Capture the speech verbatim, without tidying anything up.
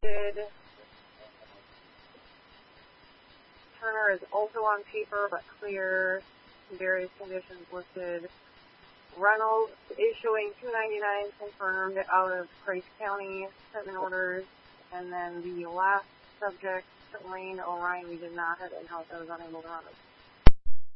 listed. Turner is also on paper but clear. Various conditions listed. Reynolds is showing two ninety-nine confirmed out of Price County, seven orders. And then the last subject, Lane O'Ryan, we did not have in-house. I was unable to run it.